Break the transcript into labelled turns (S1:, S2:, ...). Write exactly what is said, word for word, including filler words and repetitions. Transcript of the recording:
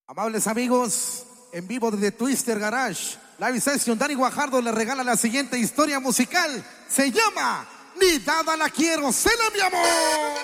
S1: Amables amigos, en vivo desde Twister Garage, Live Session, Dani Guajardo le regala la siguiente historia musical. Se llama Ni dada la quiero, se la mi amor.